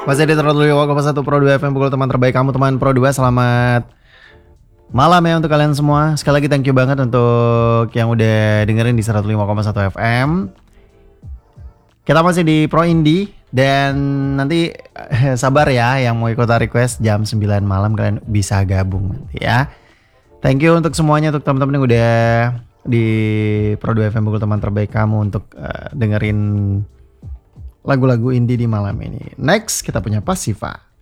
Masih di 105,1 Pro 2 FM, pukul teman terbaik kamu, teman Pro 2. Selamat malam ya untuk kalian semua. Sekali lagi thank you banget untuk yang udah dengerin di 105,1 FM. Kita masih di Pro Indie. Dan nanti sabar ya, yang mau ikutan request jam 9 malam kalian bisa gabung nanti ya. Thank you untuk semuanya, untuk teman-teman yang udah di Pro 2 FM, pukul teman terbaik kamu, untuk dengerin lagu-lagu indie di malam ini. Next kita punya Pasiva.